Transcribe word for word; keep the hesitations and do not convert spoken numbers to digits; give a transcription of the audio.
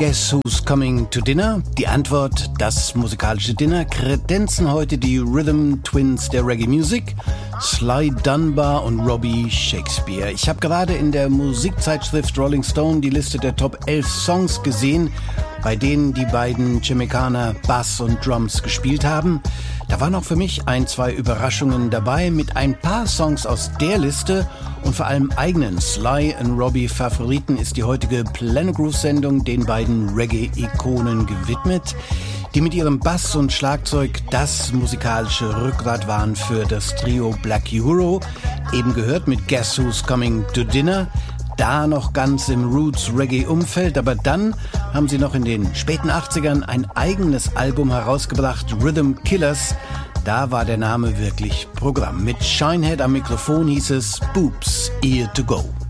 Guess Who's Coming to Dinner? Die Antwort, das musikalische Dinner, kredenzen heute die Rhythm Twins der Reggae Music, Sly Dunbar und Robbie Shakespeare. Ich habe gerade in der Musikzeitschrift Rolling Stone die Liste der Top elf Songs gesehen, bei denen die beiden Jamaikaner Bass und Drums gespielt haben. Da waren auch für mich ein, zwei Überraschungen dabei. Mit ein paar Songs aus der Liste und vor allem eigenen Sly und Robbie Favoriten ist die heutige Planet Groove Sendung den beiden Reggae-Ikonen gewidmet, die mit ihrem Bass und Schlagzeug das musikalische Rückgrat waren für das Trio Black Uhuru. Eben gehört mit Guess Who's Coming to Dinner. Da noch ganz im Roots-Reggae-Umfeld, aber dann haben sie noch in den späten achtzigern ein eigenes Album herausgebracht, Rhythm Killers. Da war der Name wirklich Programm. Mit Shinehead am Mikrofon hieß es Boobs, Ear to Go.